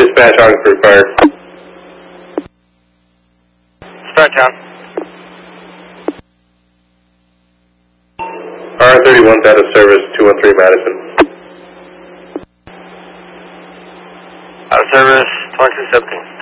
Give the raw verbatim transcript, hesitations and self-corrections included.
Dispatch Ogdenford Fire. Start town. R thirty-one's out of service, two one three Madison. Out of service, twenty-two seventeen.